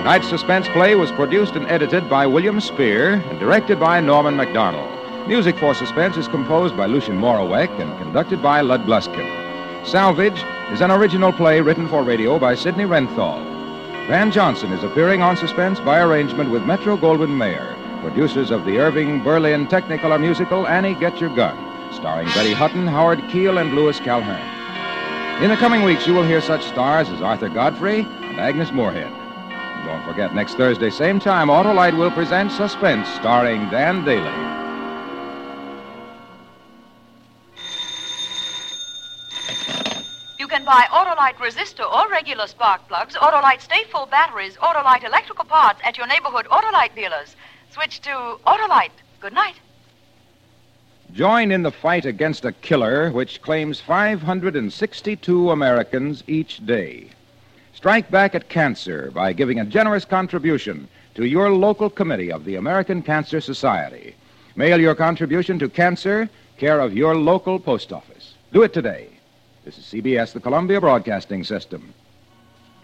Tonight's suspense play was produced and edited by William Spear and directed by Norman MacDonald. Music for Suspense is composed by Lucien Moraweck and conducted by Lud Gluskin. Salvage is an original play written for radio by Sidney Renthal. Van Johnson is appearing on Suspense by arrangement with Metro-Goldwyn-Mayer, producers of the Irving Berlin Technicolor musical Annie Get Your Gun, starring Betty Hutton, Howard Keel, and Louis Calhern. In the coming weeks, you will hear such stars as Arthur Godfrey and Agnes Moorehead. Don't forget, next Thursday, same time, Autolite will present Suspense, starring Dan Daly. You can buy Autolite resistor or regular spark plugs, Autolite stay-full batteries, Autolite electrical parts at your neighborhood Autolite dealers. Switch to Autolite. Good night. Join in the fight against a killer which claims 562 Americans each day. Strike back at cancer by giving a generous contribution to your local committee of the American Cancer Society. Mail your contribution to Cancer, care of your local post office. Do it today. This is CBS, the Columbia Broadcasting System.